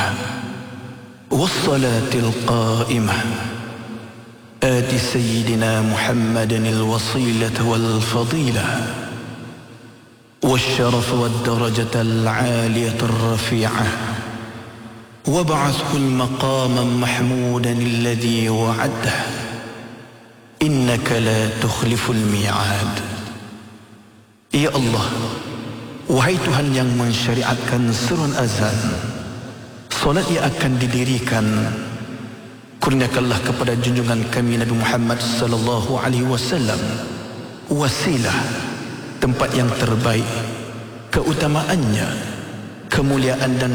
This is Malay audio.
والصلاة القائمة آت سيدنا محمد الوصيلة والفضيلة والشرف والدرجة العالية الرفيعة وابعثه المقاما محمودا الذي وعده إنك لا تخلف الميعاد. Ya Allah, wahai Tuhan yang mensyariatkan serun azan, solat yang akan didirikan, kurniakanlah kepada junjungan kami Nabi Muhammad sallallahu alaihi wasallam wasilah, tempat yang terbaik, keutamaannya, kemuliaan dan